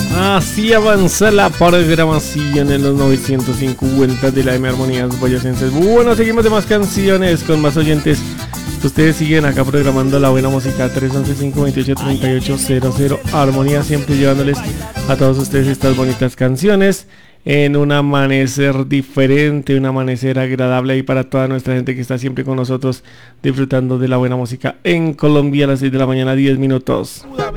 Así avanza la programación en los 950 de la M Armonías Boyacenses. Bueno, seguimos de más canciones con más oyentes. Ustedes siguen acá programando la buena música. 311-528-3800. Armonía, siempre llevándoles a todos ustedes estas bonitas canciones en un amanecer diferente, un amanecer agradable ahí para toda nuestra gente que está siempre con nosotros disfrutando de la buena música en Colombia a las 6 de la mañana, 10 minutos.